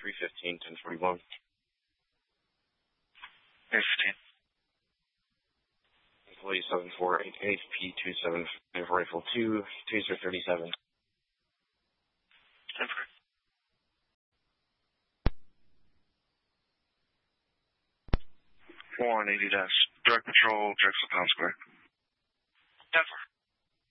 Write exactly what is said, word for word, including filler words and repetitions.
three fifteen, ten forty-one. three fifteen. Employee seven four eight eight, P two seven five, Rifle two, Taser thirty-seven. ten four. one eighty dash, direct patrol, Drexel Town Square. ten four.